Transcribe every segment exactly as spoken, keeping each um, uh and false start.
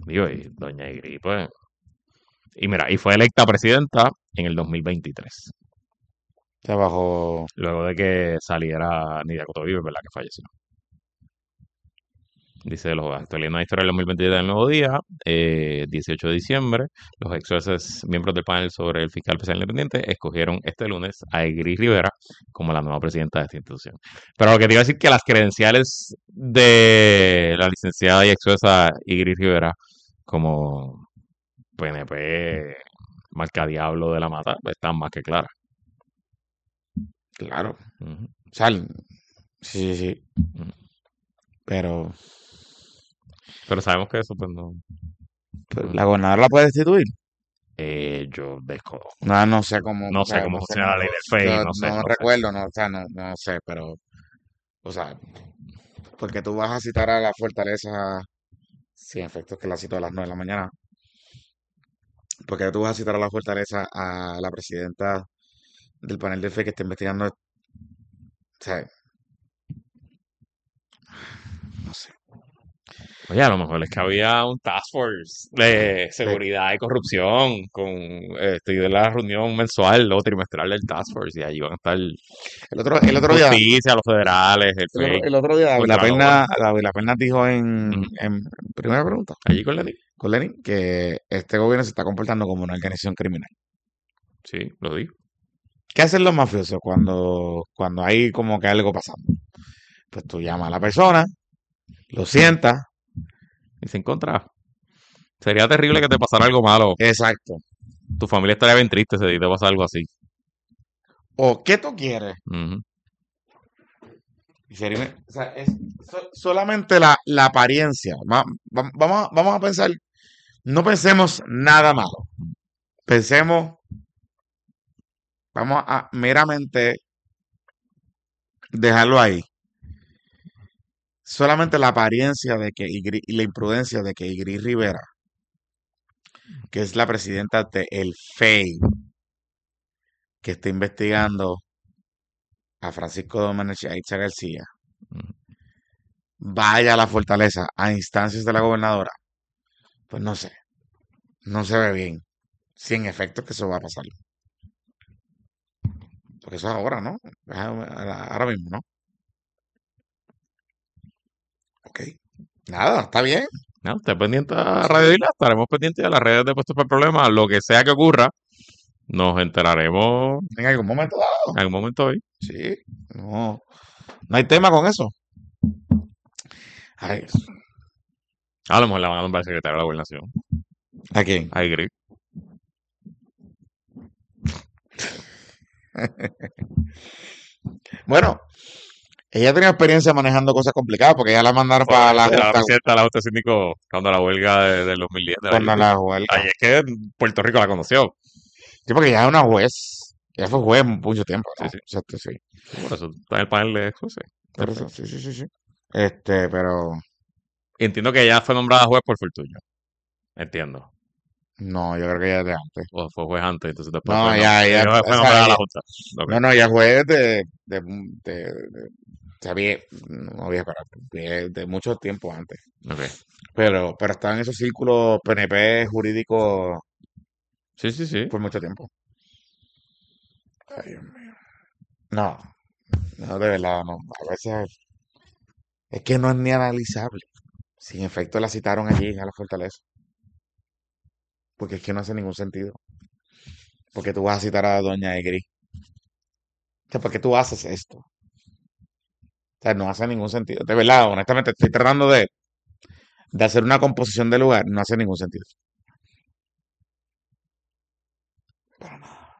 Digo, y doña Igri, pues. Y mira, y fue electa presidenta en el dos mil veintitrés, sea, bajo. luego de que saliera Nidia Cotovive, ¿verdad? Que falleció. Dice, los actualizando la historia del dos mil veintitrés del Nuevo Día, eh, dieciocho de diciembre, los ex jueces miembros del panel sobre el fiscal especial independiente escogieron este lunes a Egris Rivera como la nueva presidenta de esta institución. Pero lo que te iba a decir que las credenciales de la licenciada y ex jueza Egris Rivera como P N P marca diablo de la mata están más que claras. Claro. Ujú, O sea, el- sí, sí, sí. ujú. Pero Pero sabemos que eso, pues no, pues, no- la gobernadora la puede destituir. eh, yo desconozco. No, no sé cómo, No o sé sea, cómo no sé funciona cómo, la ley del F E I, yo no sé, no no sé. recuerdo, no, o sea, no, no sé, pero, o sea, porque tú vas a citar a la fortaleza, sí, en efecto es que la cito a las nueve de la mañana, porque tú vas a citar a la fortaleza a la presidenta del panel de fe que está investigando, o sea, no sé, Oye, a lo mejor es que había un task force de de- seguridad y corrupción con eh, estoy de la reunión mensual o trimestral del task force y allí van a estar el otro, el otro día, justicia, los federales, el el otro, F E I, el otro día David La Contralor. Perna, David La Perna dijo en, Ujú. en primera pregunta Allí con Lenin. con Lenin que este gobierno se está comportando como una organización criminal. Sí, lo digo. ¿Qué hacen los mafiosos cuando, cuando hay como que algo pasando? Pues tú llamas a la persona, lo sientas, Y se encontraba. Sería terrible que te pasara algo malo. exacto. Tu familia estaría bien triste si te pasa algo así. O ¿qué tú quieres? Ujú. Y sería- o sea, es so- solamente la, la apariencia. Va- va- vamos, a- vamos a pensar, no pensemos nada malo. Pensemos, vamos a meramente dejarlo ahí. Solamente la apariencia de que Igri- y la imprudencia de que Igri Rivera, que es la presidenta de el F E I, que está investigando a Francisco Domenech y a Itza García, Ujú. vaya a la fortaleza a instancias de la gobernadora, pues no sé, no se ve bien. Si en efecto que eso va a pasar. Porque eso es ahora, ¿no? Es ahora ahora mismo, ¿no? Ok. Nada, está bien. No, esté pendiente a Radio Sí. Isla, estaremos pendientes a las redes de Puestos para el Problema, lo que sea que ocurra, nos enteraremos En algún momento dado. en algún momento hoy. Sí. No, no hay tema con eso. Ay, A lo mejor la van a nombrar secretaria de la gobernación. ¿a quién? Ahí gris. Bueno, ella tenía experiencia manejando cosas complicadas porque ella la mandaron Por para la eso era la Junta presidenta de la Junta de Síndicos cuando la huelga de- del dos mil diez de la cuando Yupi. la huelga. Ahí es que Puerto Rico la conoció. Sí, porque ella es una juez. Ella fue juez mucho tiempo, ¿no? Sí, sí. Exacto, sí. Sí, por eso está en el panel de jueces. Por eso, sí, sí, sí, sí. Este, pero Y entiendo que ella fue nombrada juez por Fortuño. Entiendo. no, yo creo que ella es de antes. O fue juez antes, entonces después fue, No, nom- ya, ella, ella o fue sea, nombrada a la ella, Junta. Ok, no, no, ella fue de, de, de, de- o sea, vie- no vieja, pero vie- de mucho tiempo antes. ok. Pero, pero estaba en esos círculos P N P jurídicos Sí, sí, sí. por mucho tiempo. Ay, Dios mío. No, no, de verdad, no. A veces es que no es ni analizable. Si en efecto la citaron allí a la fortaleza. Porque es que no hace ningún sentido. Porque tú vas a citar a Doña Egri. O sea, ¿por qué tú haces esto? O sea, no hace ningún sentido. De verdad, honestamente, estoy tratando de, de hacer una composición de lugar. No hace ningún sentido. Para nada.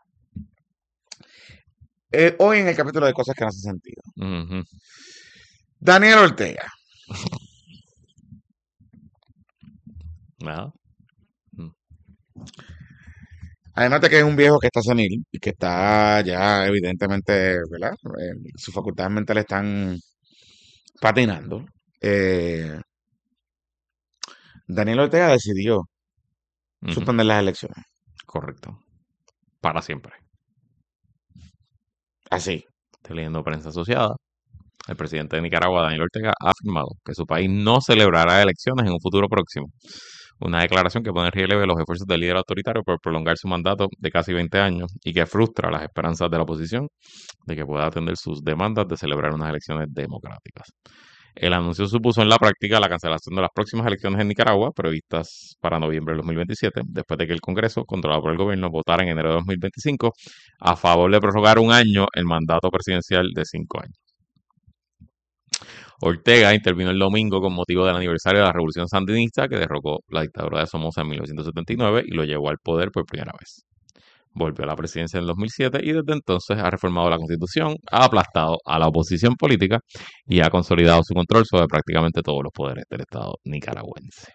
Eh, hoy en el capítulo de cosas que no hacen sentido. Ujú. Daniel Ortega. Nada. Mm. Además de que es un viejo que está senil y que está ya evidentemente, ¿verdad? Eh, sus facultades mentales están patinando. eh, Daniel Ortega decidió Ujú. suspender las elecciones. Correcto. Para siempre. Así. Estoy leyendo prensa asociada. El presidente de Nicaragua, Daniel Ortega, ha afirmado que su país no celebrará elecciones en un futuro próximo, una declaración que pone en relieve los esfuerzos del líder autoritario por prolongar su mandato de casi veinte años y que frustra las esperanzas de la oposición de que pueda atender sus demandas de celebrar unas elecciones democráticas. El anuncio supuso en la práctica la cancelación de las próximas elecciones en Nicaragua, previstas para noviembre de dos mil veintisiete, después de que el Congreso, controlado por el gobierno, votara en enero de dos mil veinticinco a favor de prorrogar un año el mandato presidencial de cinco años. Ortega intervino el domingo con motivo del aniversario de la Revolución Sandinista que derrocó la dictadura de Somoza en mil novecientos setenta y nueve y lo llevó al poder por primera vez. Volvió a la presidencia en dos mil siete y desde entonces ha reformado la Constitución, ha aplastado a la oposición política y ha consolidado su control sobre prácticamente todos los poderes del Estado nicaragüense.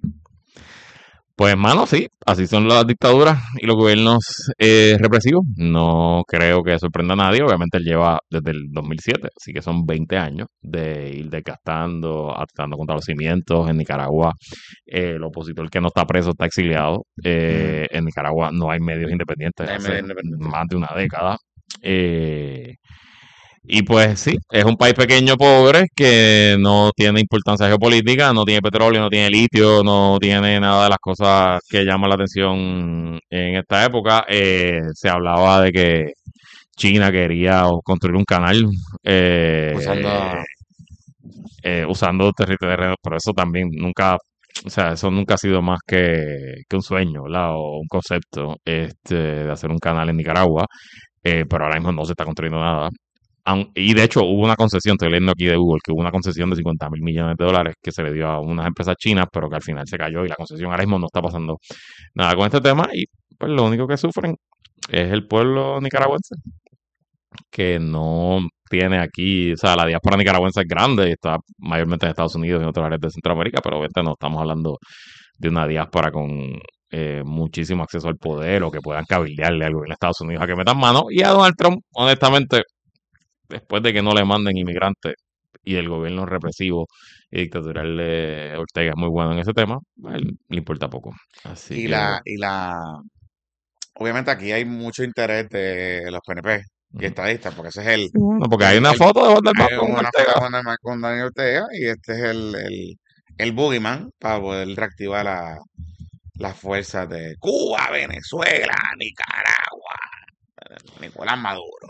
Pues, hermano, sí, así son las dictaduras y los gobiernos eh, represivos. No creo que sorprenda a nadie. Obviamente él lleva desde el dos mil siete, así que son veinte años de ir desgastando, atentando contra los cimientos en Nicaragua. Eh, el opositor que no está preso está exiliado. Eh, en Nicaragua no hay medios independientes Hay hace medio independiente. más de una década. Eh, y pues sí, es un país pequeño, pobre, que no tiene importancia geopolítica, no tiene petróleo, no tiene litio, no tiene nada de las cosas que llaman la atención en esta época. Eh, se hablaba de que China quería construir un canal Usando. eh, eh, usando territorios, pero eso también nunca, o sea, eso nunca ha sido más que, que un sueño, ¿verdad? O un concepto este, de hacer un canal en Nicaragua, eh, pero ahora mismo no se está construyendo nada. Aun- Y de hecho hubo una concesión, estoy leyendo aquí de Google, que hubo una concesión de cincuenta mil millones de dólares que se le dio a unas empresas chinas, pero que al final se cayó y la concesión ahora mismo no está pasando nada con este tema y pues lo único que sufren es el pueblo nicaragüense, que no tiene aquí, o sea, la diáspora nicaragüense es grande y está mayormente en Estados Unidos y en otras áreas de Centroamérica, pero obviamente no estamos hablando de una diáspora con eh, muchísimo acceso al poder o que puedan cabildearle al gobierno de Estados Unidos a que metan mano. Y a Donald Trump, honestamente, después de que no le manden inmigrantes y el gobierno represivo y dictatorial de Ortega es muy bueno en ese tema, a él le importa poco. Así Y que, la, y la, obviamente aquí hay mucho interés de los P N P y ujú. estadistas, porque ese es el, Sí, bueno, porque hay el, una el- foto de Juan del hay Banco con una foto de Ortega. Juan Daniel con Daniel Ortega y este es el, el, el boogeyman para poder reactivar la, las fuerzas de Cuba, Venezuela, Nicaragua, Nicolás Maduro.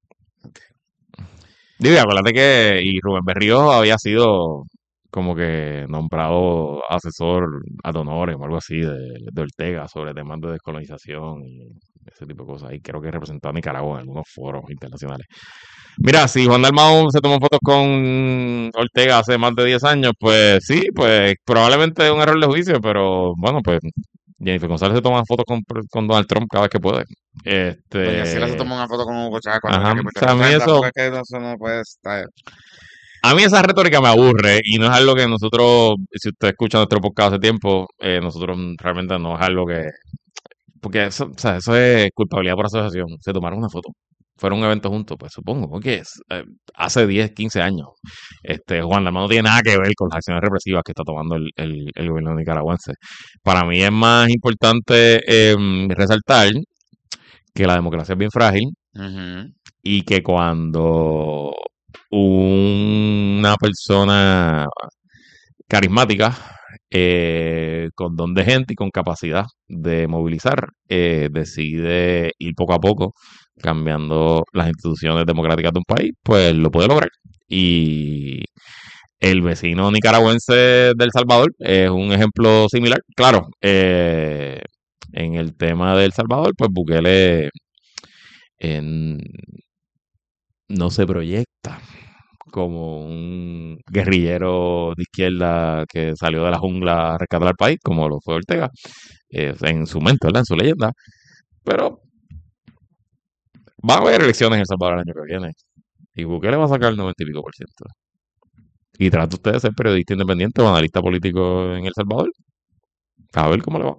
Digo, y acuérdate que y Rubén Berrío había sido como que nombrado asesor ad honorem o algo así de, de Ortega sobre temas de descolonización y ese tipo de cosas. Y creo que representó a Nicaragua en algunos foros internacionales. Mira, si Juan Dalmau se tomó fotos con Ortega hace más de diez años, pues sí, pues probablemente es un error de juicio, pero bueno, pues Jennifer González se toma fotos con, con Donald Trump cada vez que puede. Doña Sila se Este, tomó una foto con Hugo Chávez cuando ajá, era que o sea, a mí representa, eso, porque es que eso no puede estar. a mí esa retórica me aburre y no es algo que nosotros, si usted escucha nuestro podcast hace tiempo, eh, nosotros realmente no es algo que, porque eso, o sea, eso es culpabilidad por asociación. Se tomaron una foto. Fueron a un evento juntos, pues supongo, porque es, eh, hace diez quince años. Este, Juan Dalmau no tiene nada que ver con las acciones represivas que está tomando el, el, el gobierno nicaragüense. Para mí es más importante eh, resaltar que la democracia es bien frágil Ujú. y que cuando una persona carismática, eh, con don de gente y con capacidad de movilizar, eh, decide ir poco a poco cambiando las instituciones democráticas de un país, pues lo puede lograr. Y el vecino nicaragüense de El Salvador es un ejemplo similar. Claro, eh, en el tema de El Salvador, pues Bukele en- no se proyecta como un guerrillero de izquierda que salió de la jungla a rescatar al país, como lo fue Ortega, eh, en su mente, ¿verdad? En su leyenda. Pero va a haber elecciones en El Salvador el año que viene. Y Bukele va a sacar el noventa y pico por ciento. Y trata usted de ser periodista independiente o analista político en El Salvador. A ver cómo le va.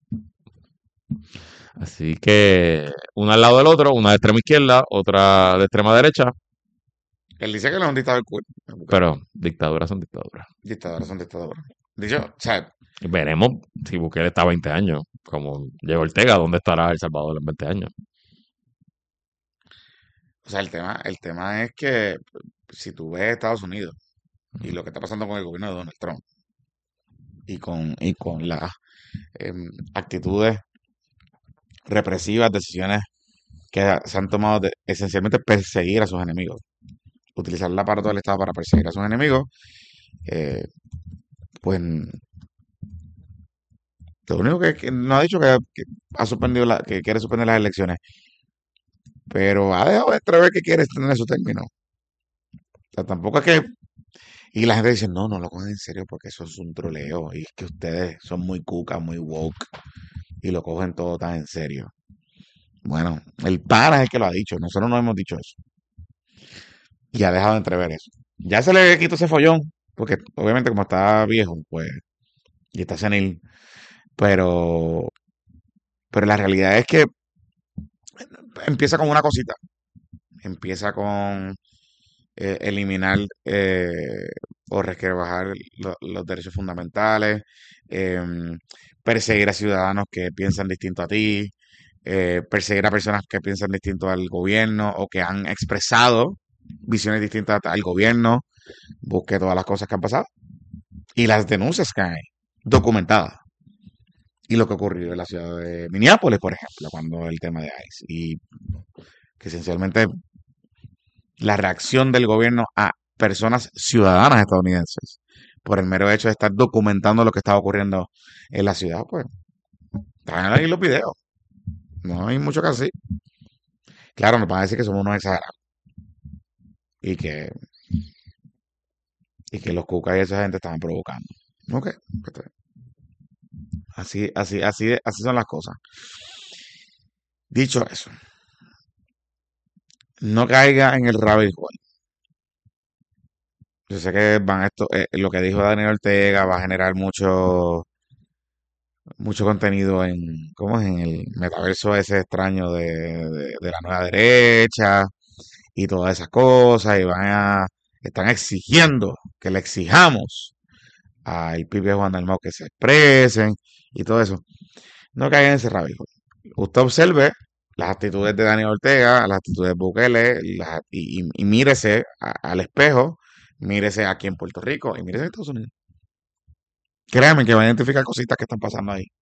Así que una al lado del otro, una de extrema izquierda, otra de extrema derecha, Él dice que no es un dictador cool. Bukele. pero dictaduras son dictaduras. Dictadores son dictadores. Dicho, o sea, Veremos si Bukele está a veinte años, como llegó Ortega, ¿dónde estará El Salvador en veinte años? o sea, el tema, el tema es que si tú ves Estados Unidos y Ujú. lo que está pasando con el gobierno de Donald Trump y con, y con las em, actitudes represivas, decisiones que se han tomado de esencialmente perseguir a sus enemigos, utilizar el aparato del Estado para perseguir a sus enemigos, eh, pues lo único que, que no ha dicho que, que ha suspendido la, que quiere suspender las elecciones, pero ha dejado de entrever que quiere extender su término. O sea, tampoco es que... Y la gente dice, no, no lo cogen en serio porque eso es un troleo. Y es que ustedes son muy cuca, muy woke. Y lo cogen todo tan en serio. Bueno, el pana es el que lo ha dicho. Nosotros no hemos dicho eso. Y ha dejado de entrever eso. Ya se le quitó ese follón. Porque obviamente como está viejo, pues, y está senil. Pero, pero la realidad es que empieza con una cosita. Empieza con eh, eliminar eh, o resquebrajar lo- los derechos fundamentales, em, perseguir a ciudadanos que piensan distinto a ti, eh, perseguir a personas que piensan distinto al gobierno o que han expresado visiones distintas al gobierno. Busque todas las cosas que han pasado y las denuncias que hay documentadas. Y lo que ocurrió en la ciudad de Minneapolis, por ejemplo, cuando el tema de ICE. Y que esencialmente la reacción del gobierno a personas ciudadanas estadounidenses por el mero hecho de estar documentando lo que estaba ocurriendo en la ciudad, pues están ahí los videos. No hay mucho que decir. Claro, nos van a decir que somos unos exagerados y que, y que los cucas y esa gente estaban provocando. Ok, pues, así, así, así, así son las cosas. Dicho eso, no caiga en el rabbit hole. Yo sé que van esto, eh, lo que dijo Daniel Ortega va a generar mucho, mucho contenido en, ¿cómo es? En el metaverso ese extraño de, de- de la nueva derecha y todas esas cosas, y van a, están exigiendo que le exijamos al pibe Juan Dalmau que se expresen y todo eso. No caigan en ese rabijo. Usted observe las actitudes de Daniel Ortega, las actitudes de Bukele, las- y, y- y mírese a- al espejo, mírese aquí en Puerto Rico y mírese en Estados Unidos. Créanme que va a identificar cositas que están pasando ahí.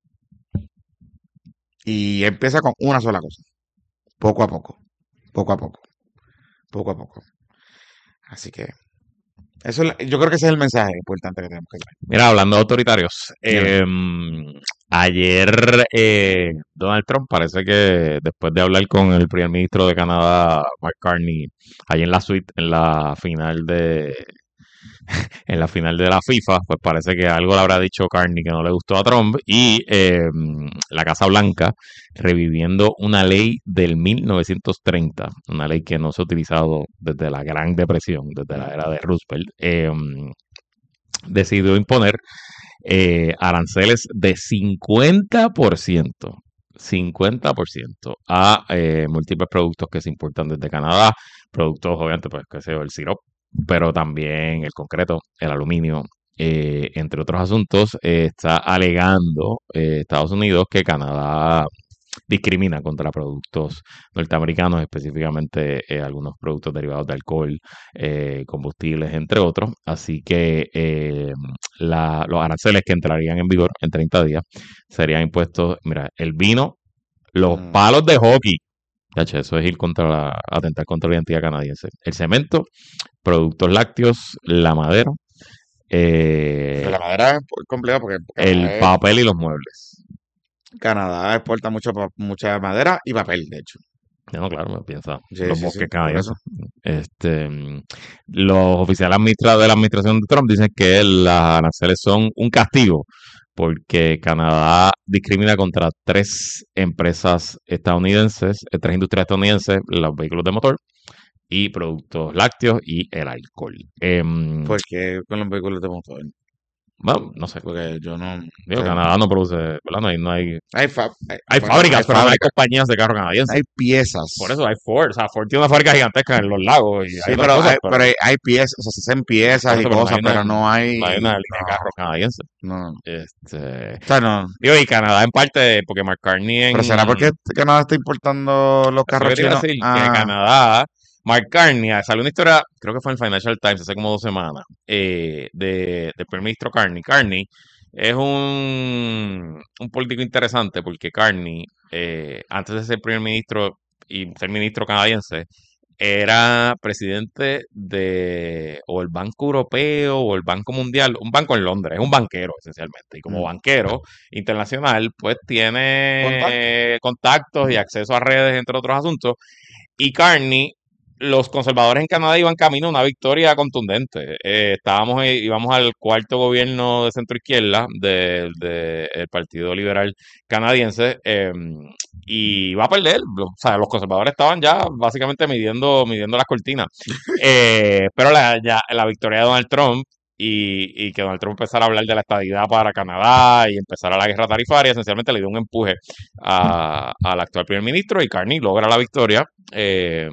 Y empieza con una sola cosa, poco a poco, poco a poco, poco a poco. Así que eso, es la- yo creo que ese es el mensaje importante que tenemos que dar. Mira, hablando de autoritarios, Dime. em, ayer eh, Donald Trump parece que después de hablar con el primer ministro de Canadá, Mark Carney, ahí en la suite, en la final de, en la final de la FIFA, pues parece que algo le habrá dicho Carney que no le gustó a Trump y em, la Casa Blanca reviviendo una ley del mil novecientos treinta, una ley que no se ha utilizado desde la Gran Depresión, desde la era de Roosevelt, em, decidió imponer eh, aranceles de cincuenta por ciento, cincuenta por ciento a eh, múltiples productos que se importan desde Canadá, productos obviamente, pues, que sé yo, el sirope, pero también el concreto, el aluminio, eh, entre otros asuntos, eh, está alegando eh, Estados Unidos que Canadá discrimina contra productos norteamericanos, específicamente eh, algunos productos derivados de alcohol, eh, combustibles, entre otros. Así que eh, la- los aranceles que entrarían en vigor en treinta días serían impuestos, mira, el vino, los Mm. palos de hockey. Ya, che, eso es ir contra la, atentar contra la identidad canadiense. El cemento, productos lácteos, la madera, Pero eh, la madera es compleja porque el Canadá, es- papel y los muebles. Canadá exporta mucho, pa- mucha madera y papel, de hecho. No, claro, me piensa Sí, los sí, sí, bosques por eso. canadienses. Este, mm, los oficiales administra- de la administración de Trump dicen que las aranceles son un castigo porque Canadá discrimina contra tres empresas estadounidenses, eh, tres industrias estadounidenses, los vehículos de motor y productos lácteos y el alcohol. Em, Porque con los vehículos de motor. bueno, no sé, Porque yo no... o digo, sea, Canadá no produce, ¿verdad? No hay, no hay, hay, fa- hay- hay bueno, hay fábricas, pero no hay fábricas, compañías de carros canadienses. hay Por piezas. eso hay Ford, o sea, Ford tiene una fábrica gigantesca en los lagos y hay Sí, otras pero cosas, hay, pero pero hay, hay piezas, o sea, se hacen por piezas y eso, pero no cosas, hay una, pero no no hay una hay... línea de carros canadienses. No, no, no. Este, O sea, no. digo, y Canadá en parte, porque McCartney Pero ¿será en, porque Canadá está importando los eso carros que te iba a chinos? decir, que Ah, Canadá, Mark Carney, ah, salió una historia, creo que fue en Financial Times hace como dos semanas, eh, de, del primer ministro Carney. Carney es un, un político interesante porque Carney, eh, antes de ser primer ministro y ser ministro canadiense, era presidente de o el Banco Europeo o el Banco Mundial, un banco en Londres, es un banquero esencialmente. Y como Mm. banquero internacional, pues Contacto. tiene contactos y acceso a redes, entre otros asuntos. Y Carney, los conservadores en Canadá iban camino a una victoria contundente. Eh, estábamos, eh, íbamos al cuarto gobierno de centro izquierda del de, el Partido Liberal Canadiense eh, y iba a perder. O sea, los conservadores estaban ya básicamente midiendo, midiendo las cortinas. Eh, pero la, ya, la victoria de Donald Trump y, y que Donald Trump empezara a hablar de la estadidad para Canadá y empezara la guerra tarifaria, esencialmente le dio un empuje a- al actual primer ministro y Carney logra la victoria. eh,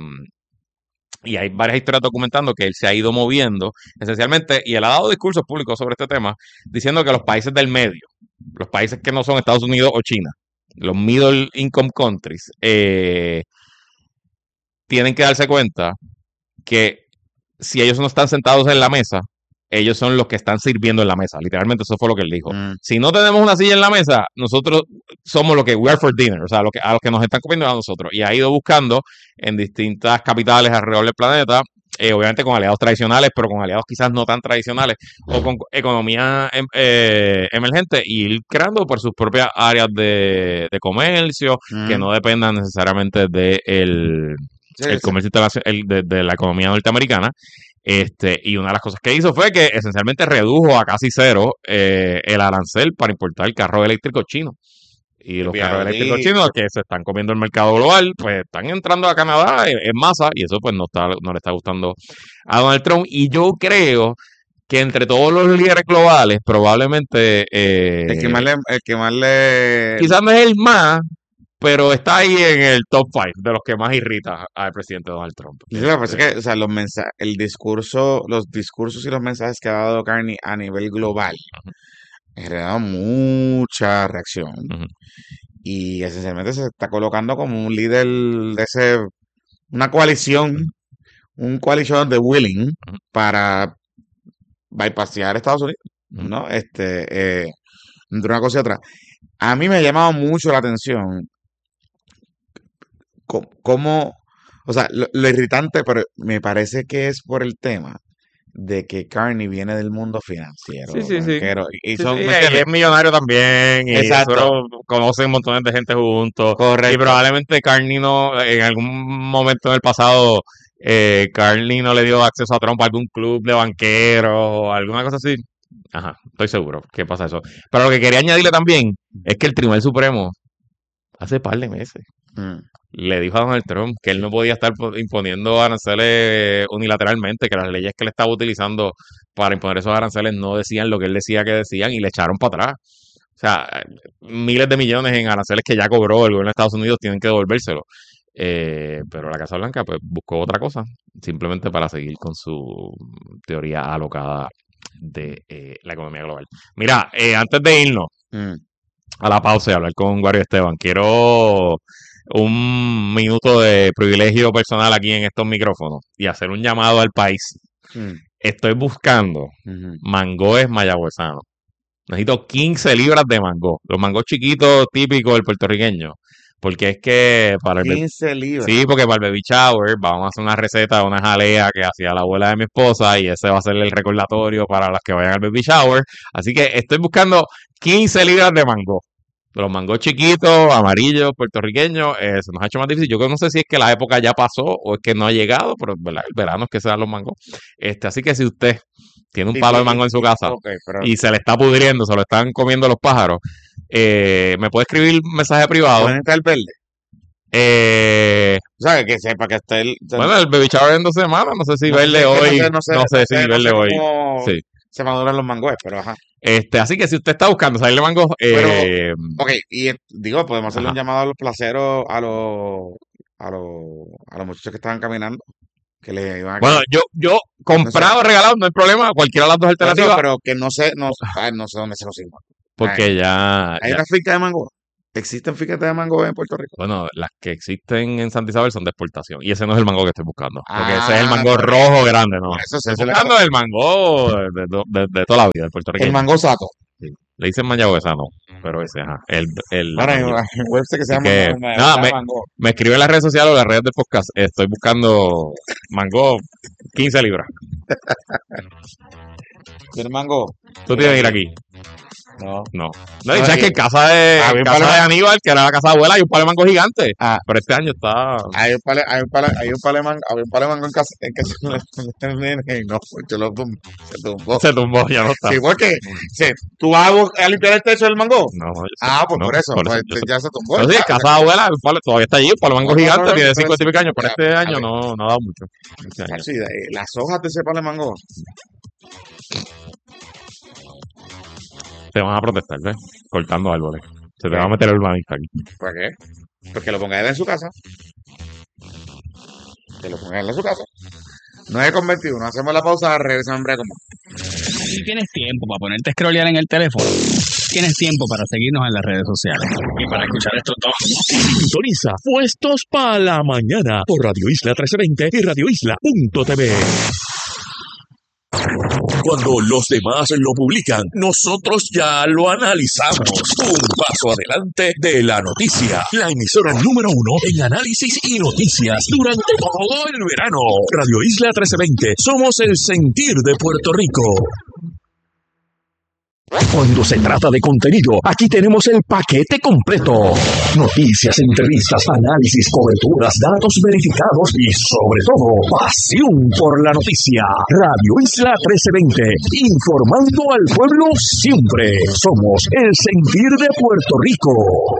y hay varias historias documentando que él se ha ido moviendo esencialmente y él ha dado discursos públicos sobre este tema diciendo que los países del medio, los países que no son Estados Unidos o China, los middle income countries, eh, tienen que darse cuenta que si ellos no están sentados en la mesa, ellos son los que están sirviendo en la mesa. Literalmente eso fue lo que él dijo. Mm. Si no tenemos una silla en la mesa, nosotros somos lo que we are for dinner, o sea, lo que, a los que nos están comiendo a nosotros. Y ha ido buscando en distintas capitales alrededor del planeta, eh, obviamente con aliados tradicionales, pero con aliados quizás no tan tradicionales, o con economía em, eh, emergente, y ir creando por sus propias áreas de, de comercio, que Mm. no dependan necesariamente de el, Sí, el sí. comercio internacional, el- de, de la economía norteamericana. Este, y una de las cosas que hizo fue que esencialmente redujo a casi cero eh, el arancel para importar carros eléctricos chinos. Y los carros eléctricos Viadito. chinos que se están comiendo el mercado global, pues están entrando a Canadá en, en masa y eso pues no está, no le está gustando a Donald Trump. Y yo creo que entre todos los líderes globales, probablemente El que eh, más le, el que más le, quizás no es el más, pero está ahí en el top five de los que más irrita al presidente Donald Trump. Sí, me parece Este, que, o sea, los mensajes, el discurso, los discursos y los mensajes que ha dado Carney a nivel global han generado mucha reacción ujú, y esencialmente se está colocando como un líder de ese, una coalición, un coalition de willing ujú, para bypassear Estados Unidos, ujú. ¿no? Este, eh, entre una cosa y otra. A mí me ha llamado mucho la atención co- cómo, o sea, lo, lo irritante, pero me parece que es por el tema de que Carney viene del mundo Sí, financiero, sí, sí. banquero, y, y Sí, sí, son, y ¿me es entiendes? millonario también, y Exacto, seguro conocen montones de gente juntos, y correcto. probablemente Carney no, en algún momento en el pasado, eh, Carney no le dio acceso a Trump a algún club de banqueros o alguna cosa así. Ajá, estoy seguro que pasa eso. Pero lo que quería añadirle también es que el Tribunal Supremo, hace par de meses, Mm, le dijo a Donald Trump que él no podía estar po- imponiendo aranceles unilateralmente, que las leyes que él estaba utilizando para imponer esos aranceles no decían lo que él decía que decían y le echaron para atrás. O sea, miles de millones en aranceles que ya cobró el gobierno de Estados Unidos tienen que devolvérselo. Eh, pero la Casa Blanca pues buscó otra cosa, simplemente para seguir con su teoría alocada de eh, la economía global. Mira, eh, antes de irnos, mm, a la pausa y hablar con Wario Esteban. Quiero un minuto de privilegio personal aquí en estos micrófonos y hacer un llamado al país. mm, Estoy buscando ujú. mangoes mayagüezanos. Necesito quince libras de mango. Los mangos chiquitos típicos del puertorriqueño. Porque es que para el, quince libras. sí, porque para el baby shower vamos a hacer una receta de una jalea que hacía la abuela de mi esposa y ese va a ser el recordatorio para las que vayan al baby shower. Así que estoy buscando quince libras de mango. De los mangos chiquitos, amarillos, puertorriqueños, eh, se nos ha hecho más difícil. Yo creo- no sé si es que la época ya pasó o es que no ha llegado, pero ¿verdad? El verano es que se dan los mangos. Este, así que si usted tiene un Y, palo de ti- mango en su y- y- casa ok, pero y se le está pudriendo, se lo están comiendo los pájaros, eh, me puede escribir un mensaje privado. pueden estar verde. Eh, O sea, que sepa que está el, o sea, bueno, el baby shower en dos semanas, no sé si no sé si verle es que no hoy, sé, no sé, no no sé si sé, no verle sé hoy. cómo Sí. se maduran los mangos, pero ajá. Este, así que si usted está buscando salirle mango, Pero, eh, ok, y eh, digo, podemos hacerle un ajá. llamado a los placeros, a los, a los, a los muchachos que estaban caminando, que le iban a Bueno, quedar, yo, yo no sé, comprado o regalado, no hay problema, cualquiera de las dos pero digo, alternativas, pero que no sé, no, ay, no sé dónde se los hijos. porque ya, Hay ya, una finca de mango. ¿Existen fincas de mango en Puerto Rico? bueno, las que existen en Santa Isabel son de exportación. Y ese no es el mango que estoy buscando. Porque ese es el Ah, mango por rojo eso. grande, Por ¿no? eso se Estoy se le- buscando el mango de, de- de- de toda la vida, el el puertorriqueño. mango sato. Sí. Le dicen mayagüeza, no, pero ese, ajá, el, el, la Bueno, hay un mango. hay un website que se Así llama que, Ma- nada, Ma- me, Mango. me escribe en las redes sociales o las redes del podcast. Estoy buscando mango quince libras. ¿Quieres mango? Tú Mira tienes que ir aquí. aquí. No. No. No, y No, sabes y- que en casa de, había en un casa palo- de Aníbal, que era la casa de abuela, hay un palo de mango gigante. Ah, Pero este año está. hay un palo, hay un palo, hay un palo de mango, había un palo de mango en casa, en casa del nene, y no, yo lo tum- se tumbó. Se tumbó, ya no está. Sí, porque sí, tú vas a, bu- a limpiar el techo del mango. No, yo sé, Ah, pues no, por eso, pues, yo sé. ya se tumbó. No, sí, ya, en casa de abuela, el palo todavía está allí, un palo de mango No, no, gigante, no, tiene pero cincuenta y pico años, pero ya, este a año ver. no, no ha dado mucho. Este año. Chacho, y de- las hojas de ese palo de mango. Te van a protestar, ¿ves? Cortando árboles. Se te ¿Qué? va a meter el urbanista aquí. ¿Para qué? Pues que lo ponga él en su casa. Que lo ponga él en su casa. nueve con veintiuno, hacemos la pausa, regresamos en breve con más. Si tienes tiempo para ponerte a scrollear en el teléfono, tienes tiempo para seguirnos en las redes sociales y para escuchar estos dos. Sintoniza Puestos para la Mañana por Radio Isla trece veinte y radio isla punto t v. Cuando los demás lo publican, nosotros ya lo analizamos. Un paso adelante de la noticia. La emisora número uno en análisis y noticias durante todo el verano. Radio Isla trece veinte. Somos el sentir de Puerto Rico. Cuando se trata de contenido, aquí tenemos el paquete completo. Noticias, entrevistas, análisis, coberturas, datos verificados y, sobre todo, pasión por la noticia. Radio Isla trece veinte, informando al pueblo siempre. Somos el sentir de Puerto Rico.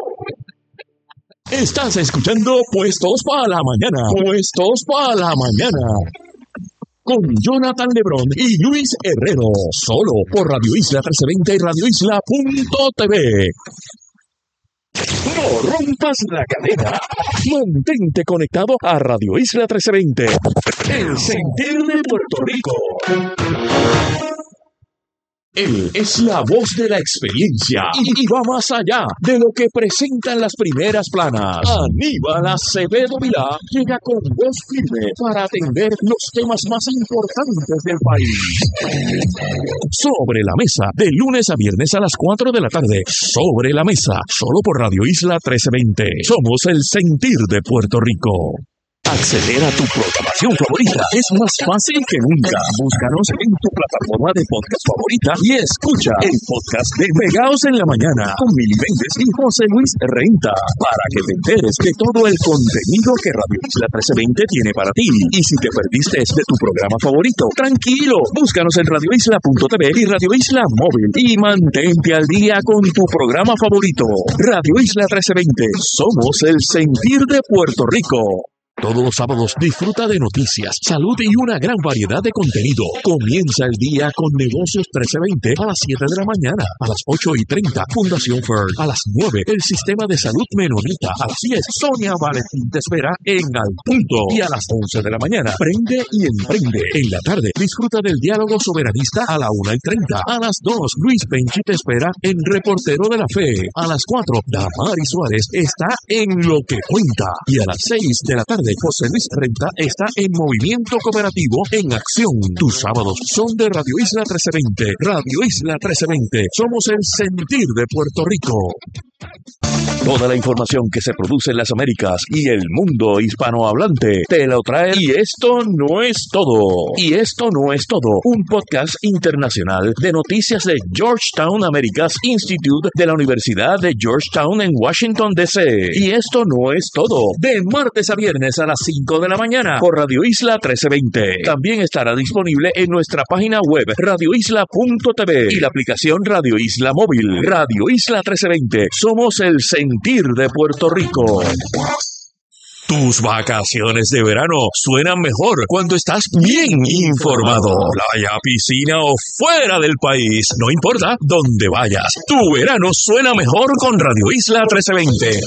Estás escuchando Puestos para la Mañana. Puestos para la Mañana. Con Jonathan Lebrón y Luis Herrero, solo por Radio Isla trece veinte y radio isla punto t v. No rompas la cadena. Mantente conectado a Radio Isla trece veinte, el sentir de Puerto Rico. Él es la voz de la experiencia y, y va más allá de lo que presentan las primeras planas. Aníbal Acevedo Vilá llega con voz firme para atender los temas más importantes del país. Sobre la mesa, de lunes a viernes a las cuatro de la tarde. Sobre la mesa, solo por Radio Isla trece veinte. Somos el sentir de Puerto Rico. Acceder a tu programación favorita es más fácil que nunca. Búscanos en tu plataforma de podcast favorita y escucha el podcast de Pegaos en la Mañana con Mili Méndez y José Luis Renta para que te enteres de todo el contenido que Radio Isla trece veinte tiene para ti. Y si te perdiste de tu programa favorito, tranquilo, búscanos en radio isla punto t v y Radio Isla Móvil y mantente al día con tu programa favorito. Radio Isla trece veinte, somos el sentir de Puerto Rico. Todos los sábados disfruta de noticias, salud y una gran variedad de contenido. Comienza el día con Negocios trece veinte a las siete de la mañana. A las ocho y treinta, Fundación Fern. A las nueve, el Sistema de Salud Menonita. A las diez, Sonia Valentín te espera en Al Punto. Y a las once de la mañana, Prende y Emprende. En la tarde, disfruta del diálogo soberanista a la una y treinta. A las dos, Luis Penchi te espera en Reportero de la Fe. A las cuatro, Damari Suárez está en Lo que Cuenta. Y a las seis de la tarde, José Luis Renta está en Movimiento Cooperativo en Acción. Tus sábados son de Radio Isla trece veinte. Radio Isla trece veinte. Somos el sentir de Puerto Rico. Toda la información que se produce en las Américas y el mundo hispanohablante te lo trae. Y esto no es todo. Y esto no es todo. Un podcast internacional de noticias de Georgetown Americas Institute de la Universidad de Georgetown en Washington, D C. Y esto no es todo. De martes a viernes a las cinco de la mañana por Radio Isla trece veinte. También estará disponible en nuestra página web radio isla punto t v y la aplicación Radio Isla Móvil. Radio Isla trece veinte. Somos el sentir de Puerto Rico. Tus vacaciones de verano suenan mejor cuando estás bien informado. Playa, piscina o fuera del país, no importa dónde vayas. Tu verano suena mejor con Radio Isla trece veinte.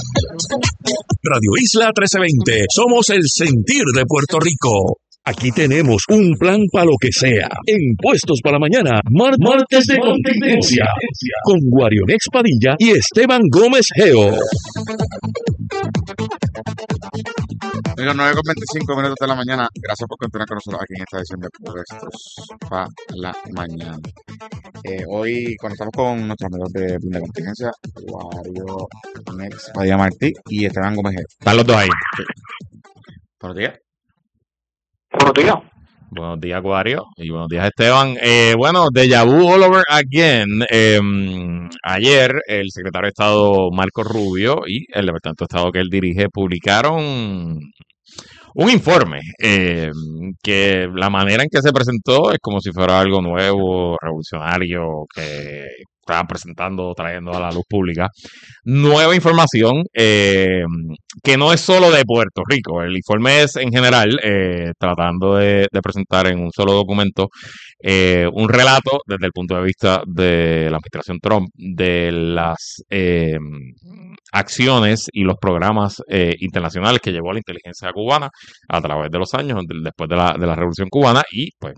Radio Isla trece veinte. Somos el sentir de Puerto Rico. Aquí tenemos un plan para lo que sea. En Puestos para la Mañana, mar martes de contingencia, con Guarionex Padilla y Esteban Gómez Geo. Digo, nueve con veinticinco minutos de la mañana. Gracias por continuar con nosotros aquí en esta edición de Puestos para la mañana. Eh, hoy conectamos con nuestros amigos de Plan de Contingencia, Wario, Nex, Padilla Martí y Esteban Gómez. Están los dos ahí. Sí. Buenos días. Buenos días. Buenos días, Acuario, y buenos días, Esteban. Eh, bueno, déjà vu all over again. Eh, ayer, el secretario de Estado, Marco Rubio, y el Departamento de Estado que él dirige, publicaron un informe eh, que la manera en que se presentó es como si fuera algo nuevo, revolucionario, que estaban presentando, trayendo a la luz pública nueva información eh, que no es solo de Puerto Rico. El informe es en general eh, tratando de, de presentar en un solo documento eh, un relato desde el punto de vista de la administración Trump de las eh, acciones y los programas eh, internacionales que llevó la inteligencia cubana a través de los años después de la, de la Revolución Cubana y pues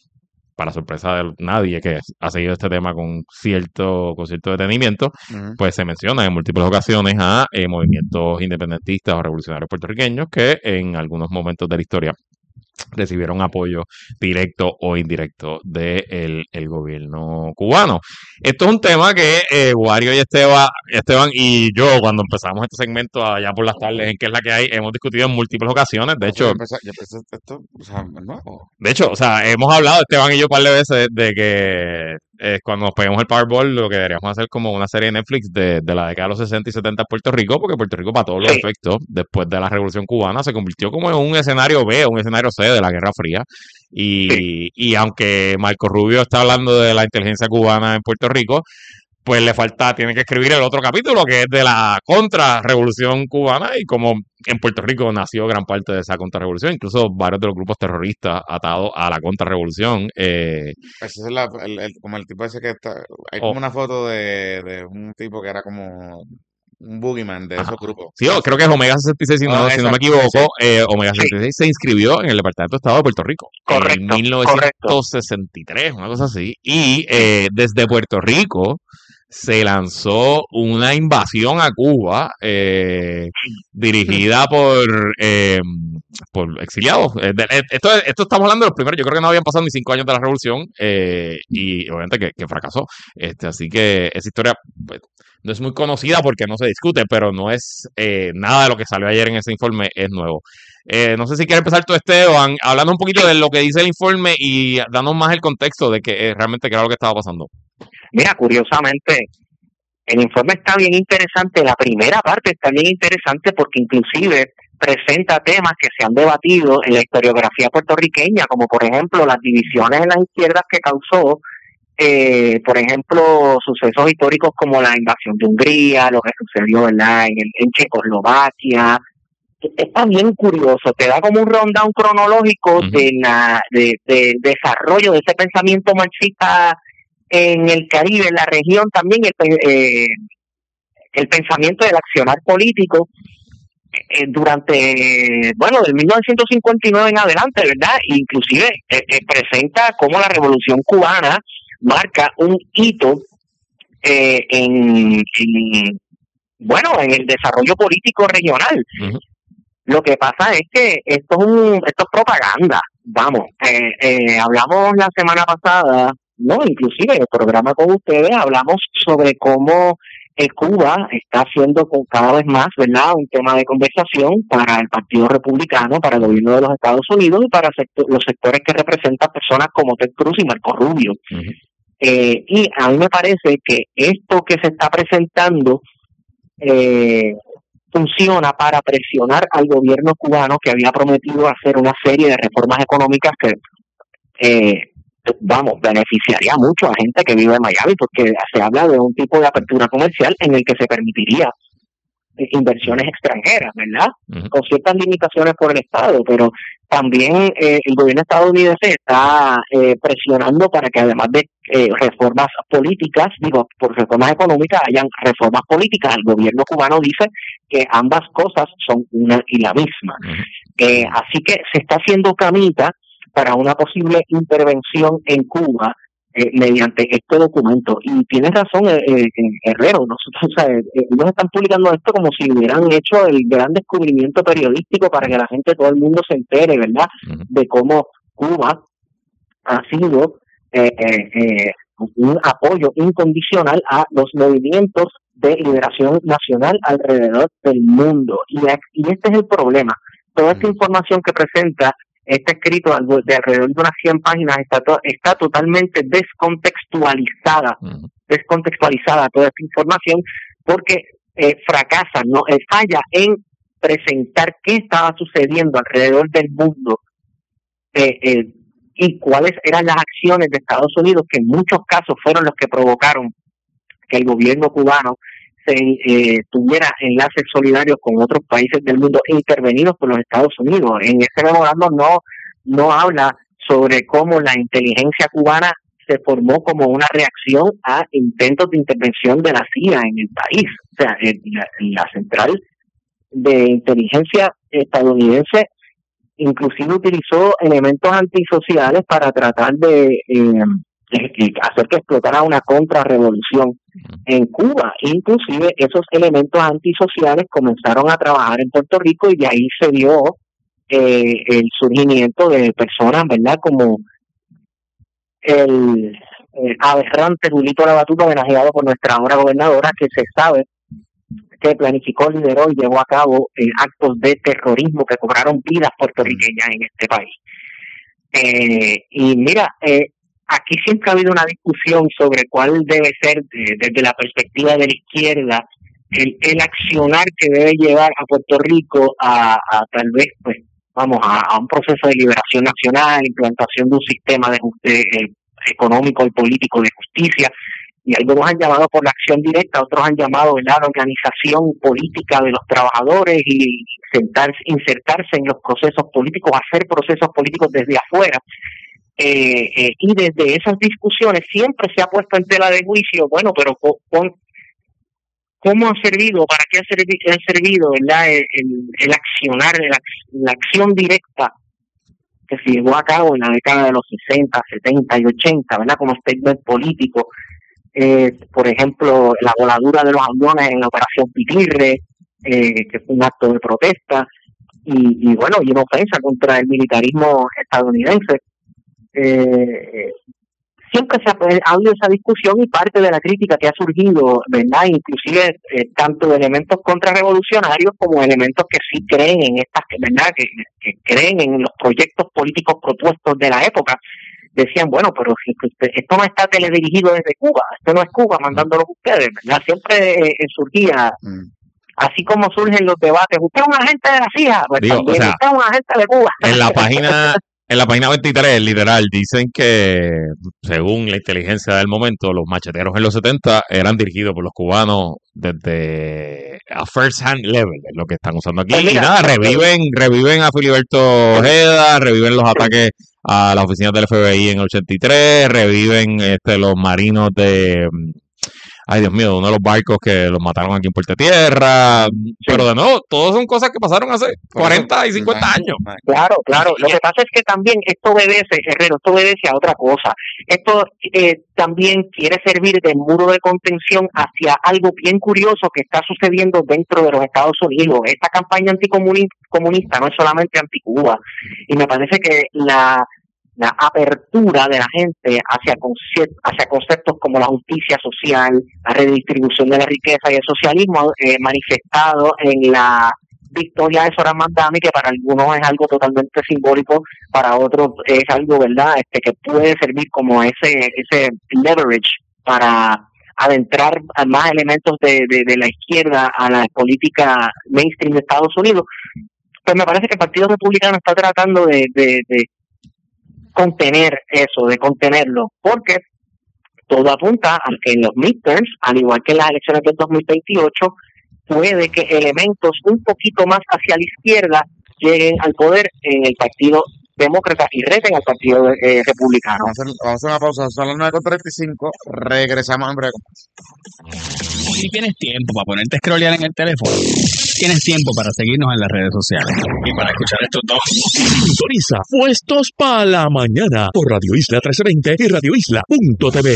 para sorpresa de nadie que ha seguido este tema con cierto, con cierto detenimiento, uh-huh. pues se menciona en múltiples ocasiones a eh, movimientos independentistas o revolucionarios puertorriqueños que en algunos momentos de la historia recibieron apoyo directo o indirecto del el gobierno cubano. Esto es un tema que eh, Wario y Esteban, Esteban y yo, cuando empezamos este segmento allá por las tardes, en que es la que hay, hemos discutido en múltiples ocasiones. De hecho, yo empecé, yo empecé esto, o sea, nuevo. De hecho, o sea, hemos hablado, Esteban y yo, un par de veces, de que eh, cuando nos peguemos el Powerball, lo que deberíamos hacer como una serie de Netflix de, de la década de los sesenta y setenta en Puerto Rico, porque Puerto Rico, para todos los sí. efectos, después de la Revolución Cubana, se convirtió como en un escenario B, un escenario C de la Guerra Fría. Y, sí. y aunque Marco Rubio está hablando de la inteligencia cubana en Puerto Rico, pues le falta, tiene que escribir el otro capítulo que es de la contrarrevolución cubana y cómo en Puerto Rico nació gran parte de esa contrarrevolución, incluso varios de los grupos terroristas atados a la contrarrevolución. Eh, Ese es la, el, el, como el tipo ese que está, hay como oh, una foto de, de un tipo que era como un boogeyman de esos grupos. Sí, yo creo que es Omega sesenta y seis, si no, oh, si no me equivoco, eh, Omega sesenta y seis sí. se inscribió en el Departamento de Estado de Puerto Rico correcto, en mil novecientos sesenta y tres, correcto. Una cosa así, y eh, desde Puerto Rico se lanzó una invasión a Cuba eh, dirigida por eh, por exiliados. Esto, esto estamos hablando de los primeros. Yo creo que no habían pasado ni cinco años de la revolución eh, y obviamente que, que fracasó. Este, así que esa historia pues, no es muy conocida porque no se discute, pero no es eh, nada de lo que salió ayer en ese informe es nuevo. Eh, no sé si quiere empezar tú, Esteban, hablando un poquito de lo que dice el informe y dándonos más el contexto de que eh, realmente qué era lo que estaba pasando. Mira, curiosamente, el informe está bien interesante. La primera parte está bien interesante porque inclusive presenta temas que se han debatido en la historiografía puertorriqueña, como por ejemplo las divisiones en las izquierdas que causó, eh, por ejemplo, sucesos históricos como la invasión de Hungría, lo que sucedió ¿verdad? En, en Checoslovaquia. Está bien curioso, te da como un rundown cronológico uh-huh. de la, de, de desarrollo de ese pensamiento marxista en el Caribe, en la región también, el, eh, el pensamiento del accionar político eh, durante, bueno, del mil novecientos cincuenta y nueve en adelante, ¿verdad? Inclusive eh, eh, presenta cómo la Revolución Cubana marca un hito eh, en, en, bueno, en el desarrollo político regional. Uh-huh. Lo que pasa es que esto es, un, esto es propaganda, vamos, eh, eh, hablamos la semana pasada, no, inclusive en el programa con ustedes hablamos sobre cómo eh, Cuba está haciendo con cada vez más, ¿verdad?, un tema de conversación para el Partido Republicano, para el gobierno de los Estados Unidos y para sector, los sectores que representan personas como Ted Cruz y Marco Rubio. Uh-huh. Eh, y a mí me parece que esto que se está presentando eh, funciona para presionar al gobierno cubano que había prometido hacer una serie de reformas económicas que eh, vamos, beneficiaría mucho a gente que vive en Miami, porque se habla de un tipo de apertura comercial en el que se permitiría inversiones extranjeras, ¿verdad? Uh-huh. Con ciertas limitaciones por el Estado, pero también eh, el gobierno estadounidense está eh, presionando para que además de eh, reformas políticas, digo, por reformas económicas, hayan reformas políticas. El gobierno cubano dice que ambas cosas son una y la misma. Uh-huh. Eh, así que se está haciendo camita para una posible intervención en Cuba eh, mediante este documento. Y tienes razón, eh, eh, Herrero, nosotros, o sea, eh, ellos están publicando esto como si hubieran hecho el gran descubrimiento periodístico para que la gente, todo el mundo se entere, ¿verdad?, uh-huh. de cómo Cuba ha sido eh, eh, eh, un apoyo incondicional a los movimientos de liberación nacional alrededor del mundo. Y, y este es el problema. Toda esta información que presenta este escrito de alrededor de unas cien páginas está, to- está totalmente descontextualizada, uh-huh. descontextualizada toda esta información, porque eh, fracasa, no eh, falla en presentar qué estaba sucediendo alrededor del mundo eh, eh, y cuáles eran las acciones de Estados Unidos, que en muchos casos fueron los que provocaron que el gobierno cubano se eh, tuviera enlaces solidarios con otros países del mundo intervenidos por los Estados Unidos. En este memorando no, no habla sobre cómo la inteligencia cubana se formó como una reacción a intentos de intervención de la C I A en el país. O sea, eh, la, la central de inteligencia estadounidense inclusive utilizó elementos antisociales para tratar de eh, hacer que explotara una contrarrevolución en Cuba. Inclusive esos elementos antisociales comenzaron a trabajar en Puerto Rico y de ahí se dio eh, el surgimiento de personas, ¿verdad?, como el, el aberrante Julito Labatuto, homenajeado por nuestra ahora gobernadora, que se sabe que planificó, lideró y llevó a cabo eh, actos de terrorismo que cobraron vidas puertorriqueñas en este país. Eh, y mira, eh, aquí siempre ha habido una discusión sobre cuál debe ser, eh, desde la perspectiva de la izquierda, el, el accionar que debe llevar a Puerto Rico a, a tal vez, pues, vamos, a, a un proceso de liberación nacional, implantación de un sistema de, de, eh, económico y político de justicia. Y algunos han llamado por la acción directa, otros han llamado, ¿verdad?, la organización política de los trabajadores y insertarse, insertarse en los procesos políticos, hacer procesos políticos desde afuera. Eh, eh, y desde esas discusiones siempre se ha puesto en tela de juicio, bueno, pero con, con ¿cómo ha servido? ¿Para qué ha, servi ha servido, ¿verdad?, el, el accionar, la, la acción directa que se llevó a cabo en la década de los sesenta, setenta y ochenta, ¿verdad?, como statement político. Eh, por ejemplo, la voladura de los aviones en la operación Pitirre, eh, que fue un acto de protesta, y, y bueno, y una ofensa contra el militarismo estadounidense. Eh, siempre se ha, ha habido esa discusión y parte de la crítica que ha surgido, ¿verdad?, inclusive eh, tanto de elementos contrarrevolucionarios como elementos que sí creen en estas, ¿verdad?, que, que creen en los proyectos políticos propuestos de la época. Decían, bueno, pero esto no está teledirigido desde Cuba, esto no es Cuba mandándolos ustedes, ¿verdad? Siempre eh, surgía, mm. así como surgen los debates, usted es un agente de la C I A, pues Digo, también o sea, usted es un agente de Cuba. En la página, en la página veintitrés, literal, dicen que según la inteligencia del momento, los macheteros en los setenta eran dirigidos por los cubanos desde a first hand level, es lo que están usando aquí. Pues mira, y nada, reviven, reviven a Filiberto Ojeda, reviven los ataques a las oficinas del F B I en el ochenta y tres, reviven este los marinos de, ay Dios mío, uno de los barcos que los mataron aquí en Puerto Tierra, sí. Pero de nuevo, todas son cosas que pasaron hace cuarenta y cincuenta años. Claro, claro, lo que pasa es que también esto obedece, Herrero, esto obedece a otra cosa. Esto eh, también quiere servir de muro de contención hacia algo bien curioso que está sucediendo dentro de los Estados Unidos. Esta campaña anticomunista no es solamente anti-Cuba, y me parece que la la apertura de la gente hacia, concept, hacia conceptos como la justicia social, la redistribución de la riqueza y el socialismo eh, manifestado en la victoria de Zoran Mandami, que para algunos es algo totalmente simbólico, para otros es algo, ¿verdad?, este que puede servir como ese ese leverage para adentrar a más elementos de, de, de la izquierda a la política mainstream de Estados Unidos. Pues me parece que el Partido Republicano está tratando de, de, de contener eso, de contenerlo, porque todo apunta a que en los midterms, al igual que en las elecciones del dos mil veintiocho, puede que elementos un poquito más hacia la izquierda lleguen al poder en el Partido Demócrata y reten al Partido eh, Republicano. Vamos a, hacer, vamos a hacer una pausa, son las nueve con treinta y cinco, regresamos en breve. Si tienes tiempo para ponerte a scrollear en el teléfono, tienes tiempo para seguirnos en las redes sociales. Y para escuchar estos dos. Sintoniza Puestos para la Mañana por Radio Isla trece veinte y radio isla punto t v.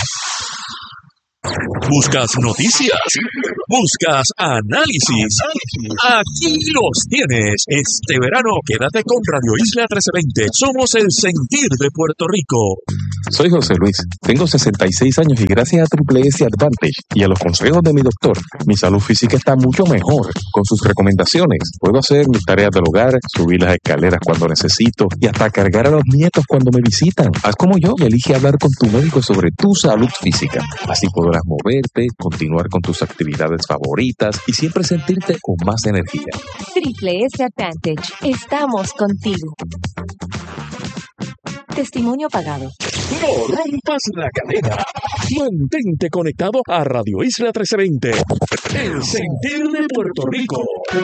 ¿Buscas noticias? ¿Buscas análisis? Aquí los tienes. Este verano quédate con Radio Isla trece veinte. Somos el sentir de Puerto Rico. Soy José Luis, tengo sesenta y seis años y gracias a Triple S Advantage y a los consejos de mi doctor, mi salud física está mucho mejor. Con sus recomendaciones, puedo hacer mis tareas del hogar, subir las escaleras cuando necesito y hasta cargar a los nietos cuando me visitan. Haz como yo y elige hablar con tu médico sobre tu salud física. Así podrás moverte, continuar con tus actividades favoritas y siempre sentirte con más energía. Triple S Advantage. Estamos contigo. Testimonio pagado. No rompas la cadena. Mantente conectado a Radio Isla trece veinte. El sentir de Puerto Rico.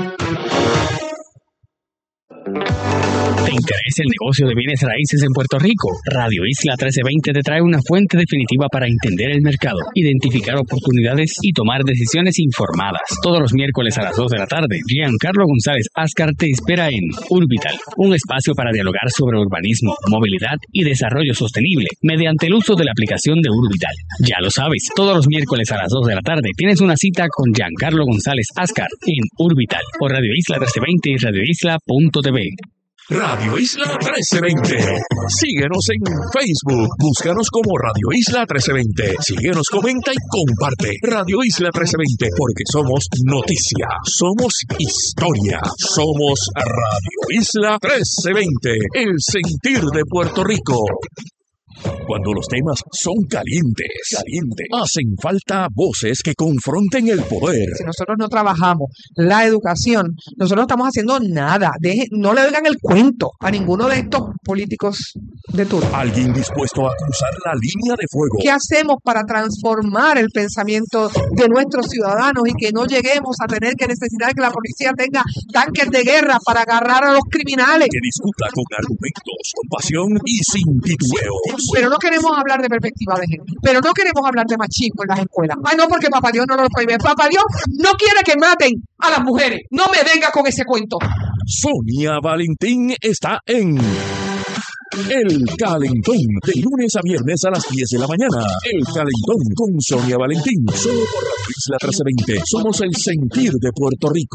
¿Te interesa el negocio de bienes raíces en Puerto Rico? Radio Isla trece veinte te trae una fuente definitiva para entender el mercado, identificar oportunidades y tomar decisiones informadas. Todos los miércoles a las dos de la tarde, Giancarlo González Ascar te espera en Urbital, un espacio para dialogar sobre urbanismo, movilidad y desarrollo sostenible mediante el uso de la aplicación de Urbital. Ya lo sabes, todos los miércoles a las dos de la tarde tienes una cita con Giancarlo González Ascar en Urbital por Radio Isla trece veinte y radio isla punto t v. Radio Isla trece veinte. Síguenos en Facebook. Búscanos como Radio Isla trece veinte. Síguenos, comenta y comparte. Radio Isla trece veinte, porque somos noticia, somos historia, somos Radio Isla trece veinte, el sentir de Puerto Rico. Cuando los temas son calientes, calientes, hacen falta voces que confronten el poder. Si nosotros no trabajamos la educación, nosotros no estamos haciendo nada. Deje, no le oigan el cuento a ninguno de estos políticos de turno. Alguien dispuesto a cruzar la línea de fuego. ¿Qué hacemos para transformar el pensamiento de nuestros ciudadanos y que no lleguemos a tener que necesitar que la policía tenga tanques de guerra para agarrar a los criminales? Que discuta con argumentos, con pasión y sin titubeos. Pero no queremos hablar de perspectiva de género. Pero no queremos hablar de machismo en las escuelas. Ay, no, porque Papá Dios no lo prohíbe. Papá Dios no quiere que maten a las mujeres. No me venga con ese cuento. Sonia Valentín está en El Calentón, de lunes a viernes a las diez de la mañana. El Calentón con Sonia Valentín, solo por Radio Isla trece veinte. Somos el sentir de Puerto Rico.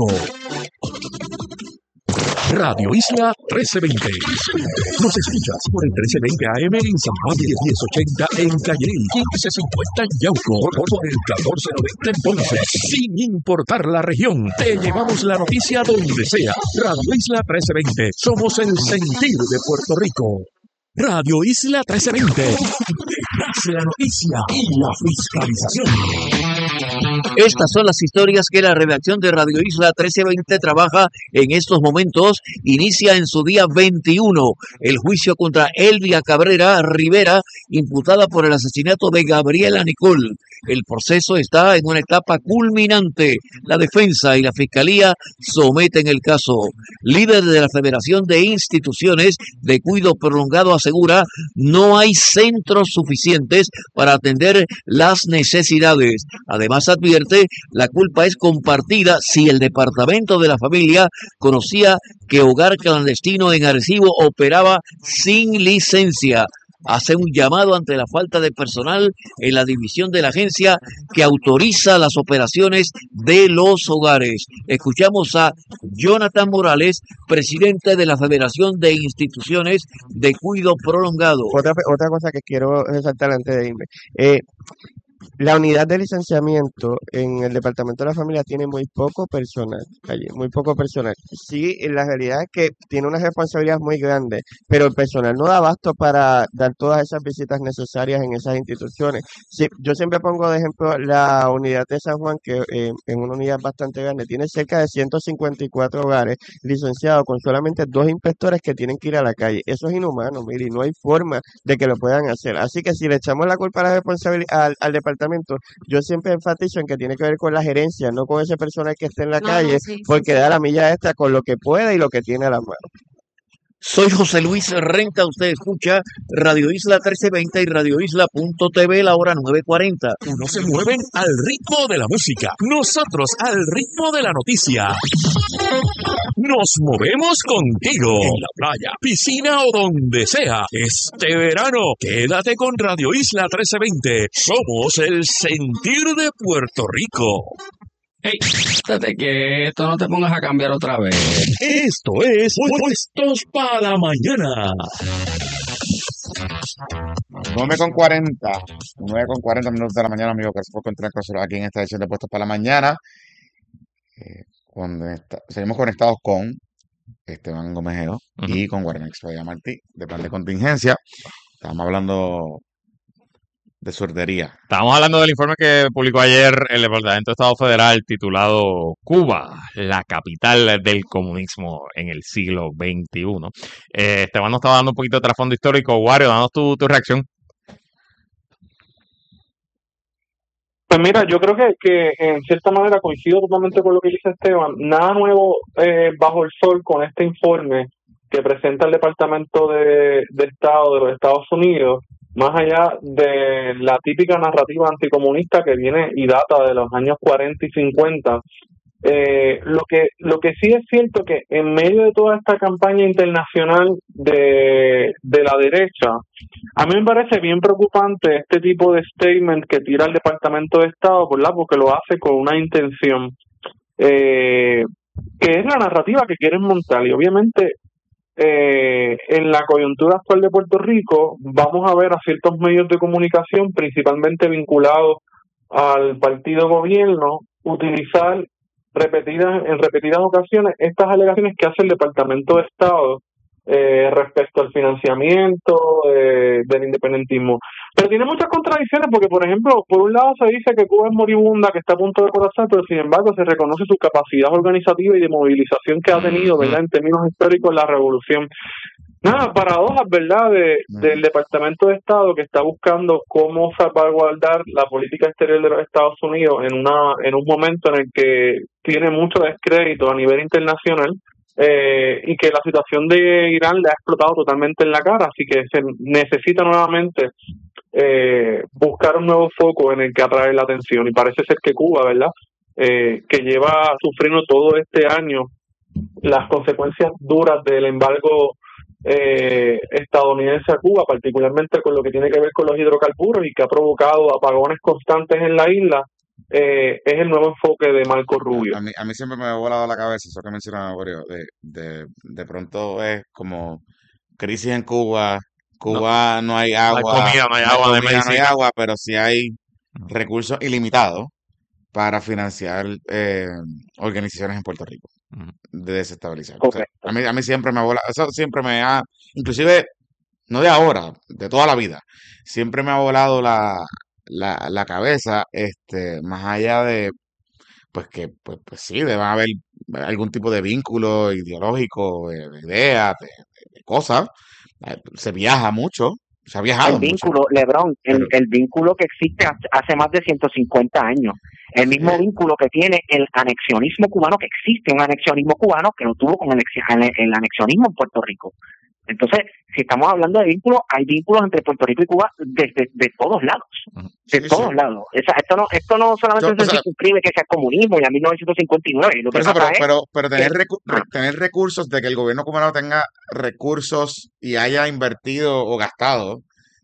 Radio Isla trece veinte. Nos escuchas por el trece veinte A M en San Juan y el diez ochenta en Calle, quince cincuenta en Yauco, por el catorce noventa en Ponce. Sin importar la región, te llevamos la noticia donde sea. Radio Isla trece veinte. Somos el sentir de Puerto Rico. Radio Isla trece veinte. Detrás de la noticia y la fiscalización. Estas son las historias que la redacción de Radio Isla trece veinte trabaja en estos momentos. Inicia en su día veintiuno el juicio contra Elvia Cabrera Rivera, imputada por el asesinato de Gabriela Nicole. El proceso está en una etapa culminante. La defensa y la fiscalía someten el caso. Líder de la Federación de Instituciones de Cuidado Prolongado asegura no hay centros suficientes para atender las necesidades. Además advierte la culpa es compartida si el Departamento de la Familia conocía que Hogar Clandestino en Arecibo operaba sin licencia. Hace un llamado ante la falta de personal en la división de la agencia que autoriza las operaciones de los hogares. Escuchamos a Jonathan Morales, presidente de la Federación de Instituciones de Cuidado Prolongado. Otra, otra cosa que quiero resaltar antes de irme. Eh, La unidad de licenciamiento en el Departamento de la Familia tiene muy poco personal allí, muy poco personal. Sí, la realidad es que tiene una responsabilidad muy grande, pero el personal no da abasto para dar todas esas visitas necesarias en esas instituciones. Sí, yo siempre pongo de ejemplo la unidad de San Juan, que eh, es una unidad bastante grande, tiene cerca de ciento cincuenta y cuatro hogares licenciados con solamente dos inspectores que tienen que ir a la calle. Eso es inhumano, mire, y no hay forma de que lo puedan hacer. Así que si le echamos la culpa a la responsabilidad al, al departamento, yo siempre enfatizo en que tiene que ver con la gerencia, no con ese personal que esté en la No, calle, no, sí, sí, porque sí. da la milla extra con lo que puede y lo que tiene a la mano. Soy José Luis Renta, usted escucha Radio Isla trece veinte y radio isla punto t v, la hora nueve cuarenta. Unos se mueven al ritmo de la música, nosotros al ritmo de la noticia. Nos movemos contigo en la playa, piscina o donde sea. Este verano, quédate con Radio Isla trece veinte. Somos el sentir de Puerto Rico. Hey, estate quieto, no te pongas a cambiar otra vez. Esto es Puestos para Mañana. nueve con cuarenta, nueve con cuarenta minutos de la mañana, amigo. Gracias por encontrar con nosotros aquí en esta edición de Puestos para la Mañana. Eh, cuando está- seguimos conectados con Esteban Gomejeo Ujú. y con Guarnex Padilla Martí, de plan de contingencia. Estábamos hablando de sordería. Estábamos hablando del informe que publicó ayer el Departamento de Estado Federal titulado Cuba, la capital del comunismo en el siglo veintiuno. Eh, Esteban nos estaba dando un poquito de trasfondo histórico. Wario, danos tu, tu reacción. Pues mira, yo creo que, que en cierta manera coincido totalmente con lo que dice Esteban. Nada nuevo eh, bajo el sol con este informe que presenta el Departamento de, de Estado de los Estados Unidos, más allá de la típica narrativa anticomunista que viene y data de los años cuarenta y cincuenta. Eh, lo que lo que sí es cierto que en medio de toda esta campaña internacional de, de la derecha, a mí me parece bien preocupante este tipo de statement que tira el Departamento de Estado, ¿verdad? Porque lo hace con una intención, eh, que es la narrativa que quieren montar. Y obviamente, eh, en la coyuntura actual de Puerto Rico, vamos a ver a ciertos medios de comunicación, principalmente vinculados al partido gobierno, utilizar repetidas en repetidas ocasiones estas alegaciones que hace el Departamento de Estado eh, respecto al financiamiento eh, del independentismo. Pero tiene muchas contradicciones porque, por ejemplo, por un lado se dice que Cuba es moribunda, que está a punto de colapsar, pero sin embargo se reconoce su capacidad organizativa y de movilización que ha tenido, ¿verdad?, en términos históricos la revolución. Nada, paradojas, ¿verdad?, de, del Departamento de Estado que está buscando cómo salvaguardar la política exterior de los Estados Unidos en una en un momento en el que tiene mucho descrédito a nivel internacional, eh, y que la situación de Irán le ha explotado totalmente en la cara, así que se necesita nuevamente eh, buscar un nuevo foco en el que atraer la atención, y parece ser que Cuba, ¿verdad?, eh, que lleva sufriendo todo este año las consecuencias duras del embargo eh, estadounidense a Cuba, particularmente con lo que tiene que ver con los hidrocarburos y que ha provocado apagones constantes en la isla, eh, es el nuevo enfoque de Marco Rubio. A mí, a mí siempre me ha volado la cabeza eso que mencionaba Wario, de, de, de pronto es como crisis en Cuba, Cuba no, no hay agua, no hay comida, no hay no hay, agua, comida, no hay no hay medicina. agua, pero sí hay recursos ilimitados para financiar eh, organizaciones en Puerto Rico de desestabilizar. O sea, a mí a mí siempre me vola, eso siempre me ha, inclusive no de ahora, de toda la vida, siempre me ha volado la, la, la cabeza, este, más allá de pues que pues, pues sí, debe haber algún tipo de vínculo ideológico, de, de ideas, de, de- de cosas. Eh, Se viaja mucho, se ha viajado El mucho. vínculo, Lebrón, el, Pero, el vínculo que existe hace hace más de ciento cincuenta años. El mismo eh, vínculo que tiene el anexionismo cubano, que existe un anexionismo cubano que no tuvo con el, ex- el anexionismo en Puerto Rico. Entonces, si estamos hablando de vínculos, hay vínculos entre Puerto Rico y Cuba desde de todos lados, ujú, de sí, todos sí. lados. O sea, esto no esto no Yo, solamente o se sea, circunscribe que sea comunismo y a mil novecientos cincuenta y nueve. Lo por que eso, pero, pasa es pero, pero que tener, recu- re- ah, tener recursos, de que el gobierno cubano tenga recursos y haya invertido o gastado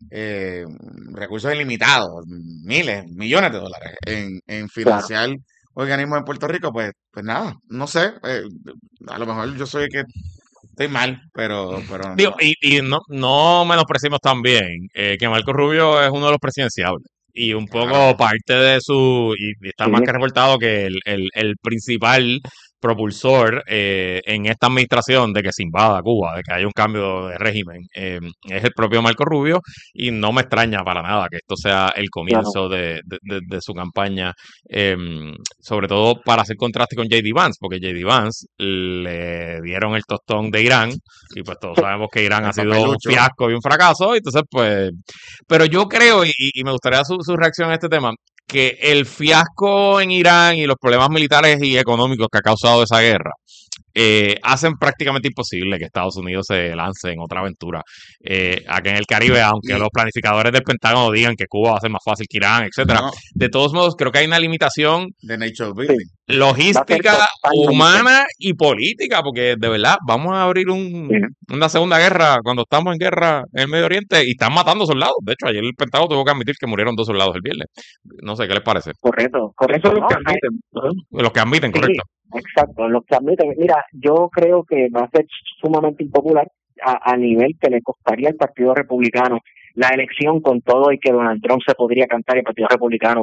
eh, recursos ilimitados, miles, millones de dólares en, en claro. financiar organismos en Puerto Rico, pues, pues nada, no sé, eh, a lo mejor yo soy el que estoy mal, pero, pero Digo, no. y, y no, no menospreciemos también eh, que Marco Rubio es uno de los presidenciables. Y un poco Claro. parte de su, y está más Sí. que reportado que el, el, el principal propulsor eh, en esta administración de que se invada Cuba, de que haya un cambio de régimen, eh, es el propio Marco Rubio, y no me extraña para nada que esto sea el Claro. comienzo de, de, de- de su campaña, eh, sobre todo para hacer contraste con J D Vance, porque J D Vance le dieron el tostón de Irán, y pues todos sabemos que Irán El ha sido un papelucho. fiasco y un fracaso, entonces pues, pero yo creo, y, y me gustaría su, su reacción a este tema, que el fiasco en Irán y los problemas militares y económicos que ha causado esa guerra eh, hacen prácticamente imposible que Estados Unidos se lance en otra aventura eh, aquí en el Caribe, aunque Y los planificadores del Pentágono digan que Cuba va a ser más fácil que Irán, etcétera. no, De todos modos, creo que hay una limitación de nature Sí, building. va a ser logística, totalmente. humana y política, porque de verdad vamos a abrir un, Sí. una segunda guerra cuando estamos en guerra en el Medio Oriente y están matando soldados. De hecho, ayer el Pentágono tuvo que admitir que murieron dos soldados el viernes. No sé qué les parece. Correcto, Eso correcto, es lo ¿no? que Eh, admiten, ¿no? Los que admiten, Sí, correcto. exacto, los que admiten. Mira, yo creo que va a ser sumamente impopular a, a nivel que le costaría al Partido Republicano la elección, con todo y que Donald Trump se podría cantar y el Partido Republicano